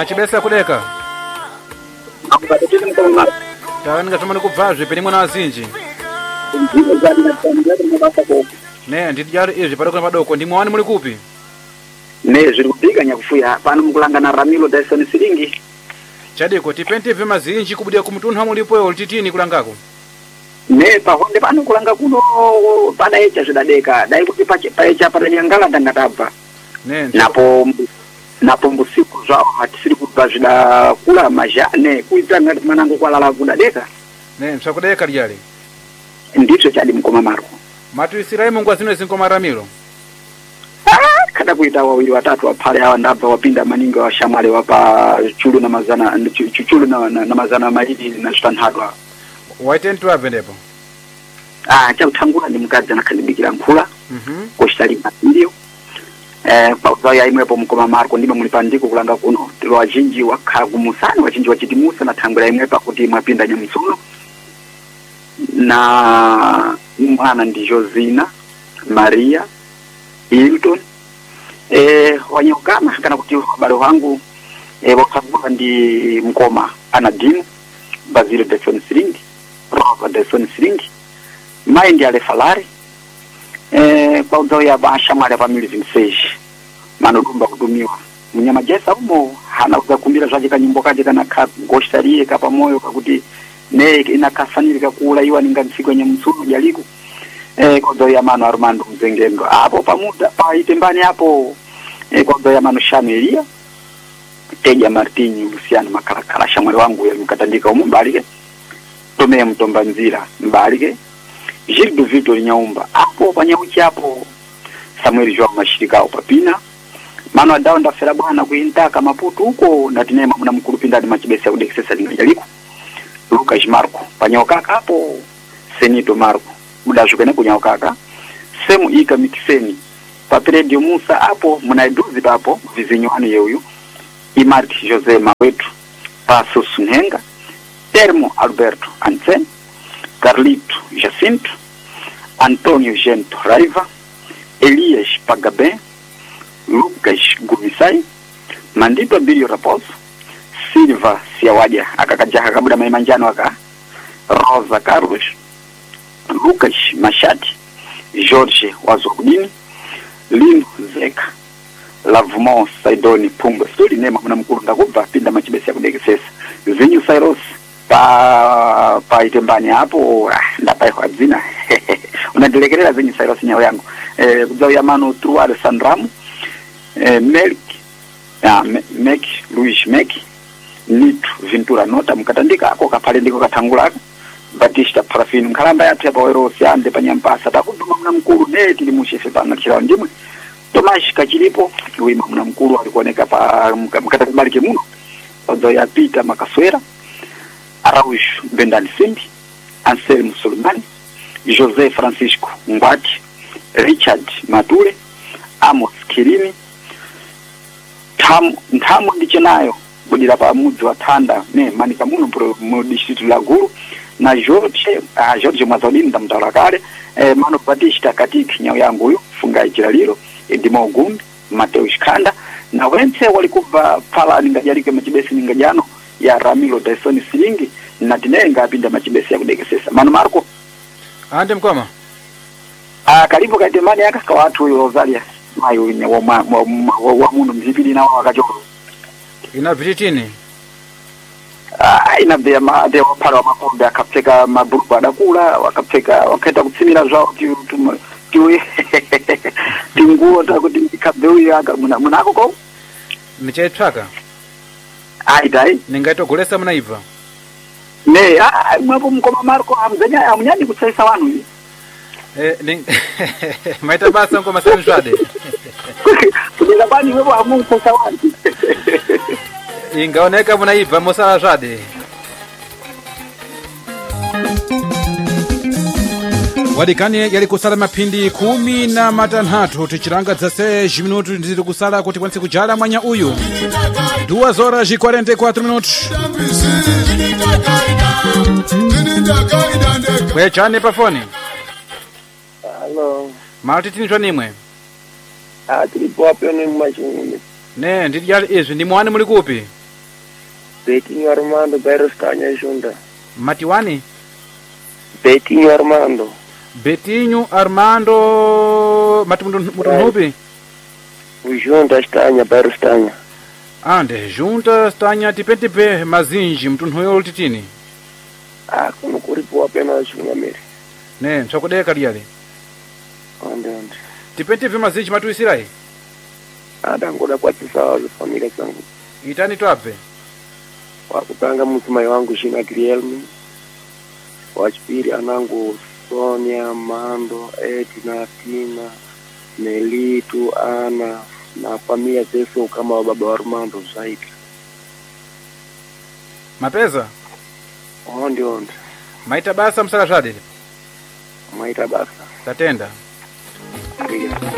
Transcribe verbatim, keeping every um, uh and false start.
Machibesa kudeka. Tawani ngatumani kubvazve peni mwana wazinji. Ne ndijari izvi padoko padoko ndi mwani muli kupi? Ne zviri kudiga nyakufuya pano mukulangana Ramilo Dyson Silingi. Chadeko tipente mazinji kubudia kumutunha mulipo oltitini kulangako. Ne pahonde pano kulanga kuno pana echa zvidadeka dai kuti paecha pana nyangala ndangatabva. Ne napo napo mbusiku zvawo hatisiri kubva zvida kula majane kuita ngati manango kwalala kudadeka. Ne msakudeka lyali. Ndicho chadi mkoma Marko. Matu isirai mungu azino zinkoma Ramilo. Ah, kada kuita wawili watatu wapale hawa ndabva wapinda maninga wa shamale wapa chulu na mazana chulu na, na, na mazana mahidi na shitanhadwa. Waitentu wape ndepo? Ah, cha utangula ni mkazi anakalibikira nkula. Mhm. Mm Kushitali matilio. Eh, pa uzao ya imwepo mkoma Marko ndima mulipandiko kulanga kuno. Tilo wajinji wakagumusani, wajinji wachitimusa na tangula imwepa kuti mwapinda nyamsuno. Na mwana ndi Josina, Maria, Hilton. Eh, wanyokana kana kuti bado wangu eh wakabula ndi mkoma Anadine, Basil Dyson Silingi, Robert Dyson Silingi, mai ndi ale falari. Eh kwa uzao ya basha mali family vinseshi. Mano dumba kutumiwa. Munyama jesa umo hana kukumbira zvaje kanyimbo kaje kana ka goshtarie kapa moyo kakuti ne inakafanirika kula iwa ningantsiko nyamsuno jaliko. Eh kodo ya mano Armando Mzengendo hapo pamuda paitembani hapo. Eh kodo ya mano Shamelia Teja Martini Luciano Makalakala shamwali wangu ya mkatandika umu mbalike Tome Mtomba Nzira mbalike Gildo Victor Nyaumba hapo panyauchi hapo Samuel Joao Mashirika upapina mano adao ndafera bwana kuintaka Maputo huko na tinema muna mkuru pindani machibesi ya udekisesa lingajaliko Lucas Marco panyokaka hapo Senito Marco mudashuka ne kunyokaka semu ika mikiseni papredio Musa hapo munaiduzi hapo vizinywani yeuyu Imarti Jose Mawetu Paso Sunhenga Termo Alberto Ansen Carlito Jacinto Antonio Gento Raiva Elias Pagaben Lucas Gumisai Mandito Bilio Raposo Silva Siawadia akakajaha kabuda maimanjano aka Rosa Carlos Lucas Machati Jorge Wazokudini Lino Zeka Lavmo Saidoni Pumba Studi nema muna mkuru ndakubva pinda machibesi ya kudekesesa Zinyu Sairos pa pa itembani hapo ndapai kwa zina unadelekelea Zinyu Sairos nyao yangu eh kuzao ya mano Truare Sandramu eh Melk ya Mek Luis Mek Nitu Ventura Nota mkatandika ako kapale ndiko katangula Batista Parafin nkalamba yatu hapa werosi ande panyampasa takuduma muna mkuru neti limushefe panga kila ndimwe Tomash Kachilipo wima muna mkuru alikuoneka pa mkatakubalike muno Ozo ya Peter Makaswera Araush Bendani Simbi Anselm Sulmani Jose Francisco Ngwati Richard Matule Amos Kirimi Tamu Ntamu ndichenayo budira pa mudzi wa Tanda ne manika muno mu district la Gulu na George uh, George Mazolini ndamtala kale eh, Mano Batista katiki nyao yangu huyu funga ichilalilo Edimo Gumbi Mateo Shikanda na wense walikuva pala ningajalike machibesi ningajano ya Ramilo Dyson Silingi na tinenga apinda machibesi ya kudekesesa Mano Marco ande mkoma ah karibu kaitembani aka kwa watu huyo Rosalia mayo ine wa wa, wa, wa, wa muno mzibili na wakajoro ina vititini ah ina bia ma de pala makombe akapeka maburuba adakula wakapeka wakaita kutsimira zao tu tu tinguo takuti kabeu yaka muna munako ko nichaitaka ai dai ningaito kulesa mnaiva ne ah mwapo mkoma Marco amzenya amnyani kutsaisa wanu hivi eh ning maita basa ngoma sanjade kudela bani wewe amu kutsaisa wanu ingaoneka mnaiva mosala jade wadikani yali kusala mapindi kumi na matanhatu tichiranga dzase minutu ndiri kusala kuti kwanise kujala mwanya uyu duas horas e quarenta e quatro minutos kwechane pa foni Hello. Malti tinitwa nimwe Ah, tilipo hapo ni mashini. Ne ndiri yali izvi ndi mwani muli kupi Betinho Armando Bairro Stanya Junta. Matiwani? Betinho Armando. Betinho Armando mati mutunhupi? Junta Stanya Bairro Stanya. Ande Junta Stanya tipentipe mazinji mtunhuyo ulititini? Ah, kuno kuripo apena chungamiri. Ne, msakudeka liyale? Ande ande. Tipentipe mazinji matuisirai? Ada ngoda kwa tisawa za familia zangu. Itani twape? Wakupanga mtumai wangu Shina Grielmi. Wachipiri anangu Sonia, Mando, Edna, Tina, Melitu, Ana na familia zesu kama baba wa Armando zaidi. Mapeza? Ondi ondi. Maita basa msala shadili? Maita basa. Tatenda?